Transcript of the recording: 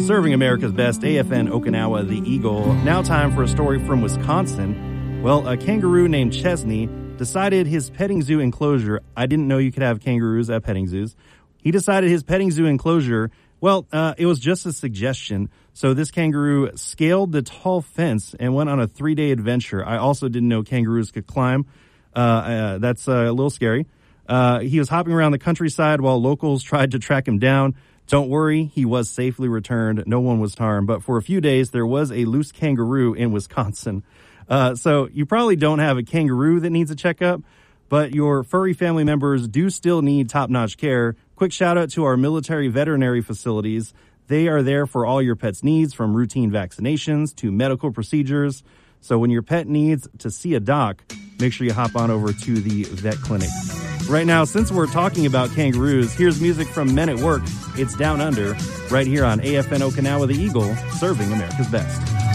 serving America's best, AFN Okinawa, the Eagle. Now time for a story from Wisconsin. Well, a kangaroo named Chesney decided his petting zoo enclosure, I didn't know you could have kangaroos at petting zoos. He decided his petting zoo enclosure, it was just a suggestion. So this kangaroo scaled the tall fence and went on a 3-day adventure. I also didn't know kangaroos could climb. That's a little scary. He was hopping around the countryside while locals tried to track him down. Don't worry, he was safely returned. No one was harmed. But for a few days, there was a loose kangaroo in Wisconsin. So you probably don't have a kangaroo that needs a checkup, but your furry family members do still need top-notch care. Quick shout-out to our military veterinary facilities. They are there for all your pet's needs, from routine vaccinations to medical procedures. So when your pet needs to see a doc, make sure you hop on over to the vet clinic. Right now, since we're talking about kangaroos, here's music from Men at Work. It's Down Under, right here on AFN Okinawa, the Eagle, serving America's best.